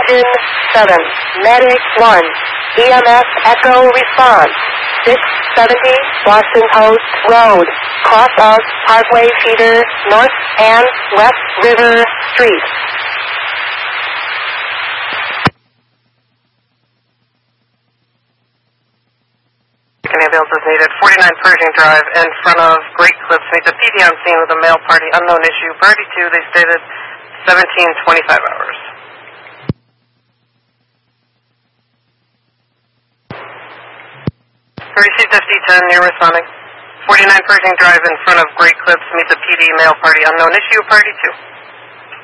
Engine 7, Medic 1, EMS Echo Response, 670 Boston Post Road, cross of Parkway Feeder North and West River Street. Ambulance is needed. 49 Pershing Drive in front of Great Clips. Meet the PD on scene with a male party, unknown issue. Priority 2, they stated 17:25 hours. Received FD10, near responding. 49 Pershing Drive in front of Great Clips. Meet the PD, male party, unknown issue. Priority 2.